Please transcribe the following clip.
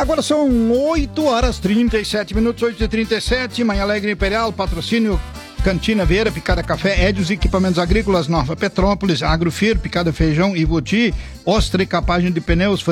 Agora são 8h37, 8h37, Manhã Alegre Imperial, patrocínio Cantina Vieira, Picada Café, Edios Equipamentos Agrícolas, Nova Petrópolis, Agrofir, Picada Feijão, Ivoti, Ostra e Capagem de Pneus,